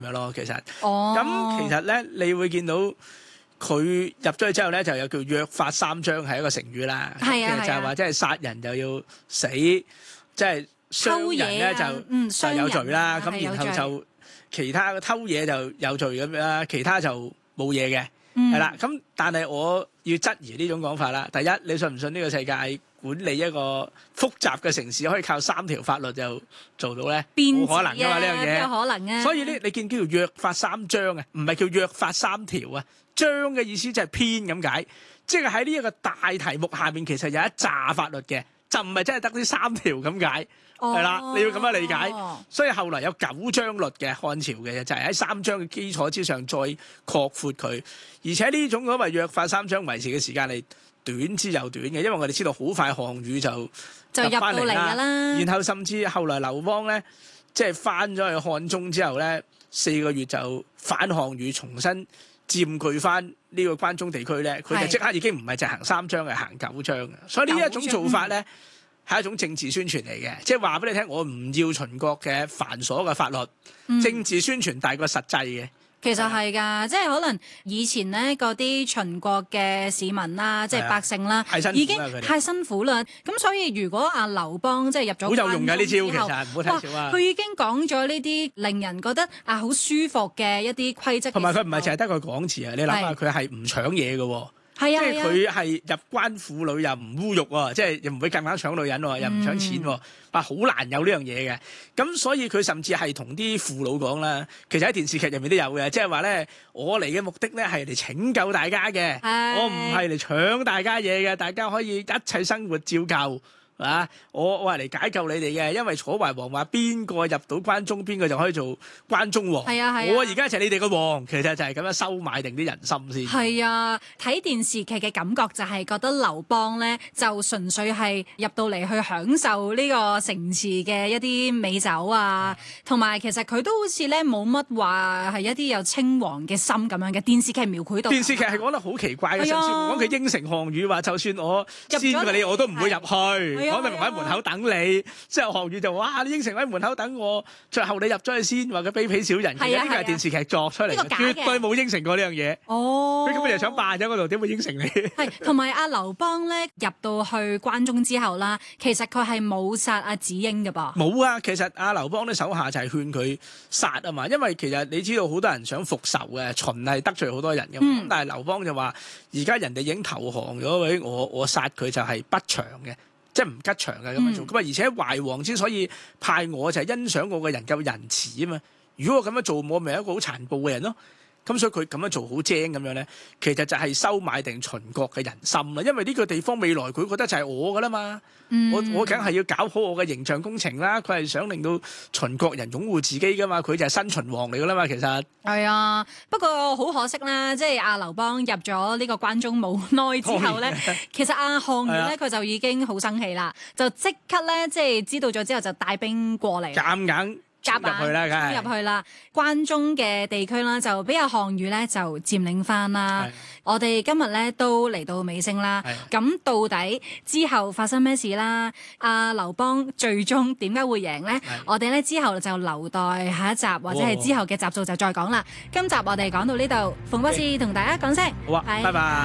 咁樣咯。其實， 哦， 咁其實咧，你會見到佢入咗去之後咧，就有叫約法三章係一個成語啦。 係啊， 其實就係話即係殺人就要死，即係傷人咧就有罪啦。咁然後就其他偷嘢就有罪咁樣啦，其他就冇嘢嘅。係啦，咁但係我要質疑呢種講法啦。第一，你信唔信呢個世界管理一個複雜嘅城市可以靠3條法律就做到咧？冇可能噶嘛呢樣嘢， 有可能啊。 所以呢，你見叫做約法三章啊，唔係叫約法三條啊。章嘅意思就係篇咁解，即係喺呢一個大題目下面，其實有一紮法律嘅，就唔係真係得呢3條咁解。係啦，你要咁樣理解。所以後來有9章律嘅漢朝嘅，就係喺3章嘅基礎之上再擴闊佢。而且呢種咁嘅約法三章維持嘅時間係短之又短嘅，因為我哋知道好快項羽就入翻嚟啦。然後甚至後來劉邦咧，即係翻咗去漢中之後咧，4個月就反項羽，重新佔據翻呢個關中地區咧，佢就即刻已經唔係就行3章，係行9章嘅。所以呢一種做法咧，係一種政治宣傳嚟嘅，即係話俾你聽，我唔要秦國嘅繁瑣嘅法律，政治宣傳大過實際嘅。 其實係㗎，即係可能以前咧嗰啲秦國嘅市民啦，即係百姓啦，已經太辛苦啦。咁所以如果阿劉邦即係入咗關中之後，好有用㗎呢招，其實唔好睇少啊！佢已經講咗呢啲令人覺得好舒服嘅一啲規則， 同埋佢唔係淨係得個講詞啊！你諗下，佢係唔搶嘢嘅喎。 即係佢係入關婦女又唔侮辱喎，即係又唔會夾硬搶女人喎，又唔搶錢喎，好難有呢樣嘢嘅。咁所以佢甚至係同啲父老講啦，其實喺電視劇入面都有嘅，即係話咧，我嚟嘅目的咧係嚟拯救大家嘅，我唔係嚟搶大家嘢嘅，大家可以一切生活照舊。我係嚟解救你哋嘅，因為楚懷王話邊個入到關中，邊個就可以做關中王。我而家就係你哋個王，其實就係咁樣收買定啲人心先。係啊，睇電視劇嘅感覺就係覺得劉邦咧就純粹係入到嚟去享受呢個城池嘅一啲美酒啊，同埋其實佢都好似咧冇乜話係一啲有稱王嘅心咁樣嘅。電視劇描繪到， 電視劇係講得好奇怪嘅，甚至乎講佢應承項羽話，就算我先過你，我都唔會入去。我哋喺門口等你，之後項羽就哇！你應承喺門口等我，最後你入咗去先，話佢卑鄙小人。其實呢個係電視劇作出嚟嘅，絕對冇應承過呢樣嘢。佢根本就想扮咗嗰度，點會應承你？ 同埋阿劉邦咧入到去關中之後啦，其實佢係冇殺阿子嬰嘅噃。 冇啊，其實阿劉邦咧手下就係勸佢殺啊嘛，因為其實你知道好多人想復仇嘅，秦係得罪好多人嘅。咁但係劉邦就話：而家人哋已經投降咗，我殺佢就係不祥嘅。即係唔吉祥嘅咁樣做，咁而且懷王之所以派我就係欣賞我個人夠仁慈啊嘛。如果我咁樣做，我咪係一個好殘暴嘅人咯。咁所以佢咁樣做好精咁樣咧，其實就係收買定秦國嘅人心啦。因為呢個地方未來佢覺得就係我噶啦嘛，我梗係要搞好我嘅形象工程啦。佢係想令到秦國人擁護自己噶嘛，佢就係新秦王嚟噶啦嘛。其實係啊，不過好可惜啦，即係阿劉邦入咗呢個關中冇耐之後咧，其實阿項羽咧佢就已經好生氣啦，就即刻咧即係知道咗之後就帶兵過嚟， 夾硬入去啦，梗係入去啦。關中嘅地區啦，就俾阿項羽咧就佔領翻啦。我哋今日咧都嚟到尾聲啦。咁到底之後發生咩事啦？阿劉邦最終點解會贏咧？我哋咧之後就留待下一集或者係之後嘅集數就再講啦。今集我哋講到呢度，馮博士同大家講聲， 好啊，拜拜。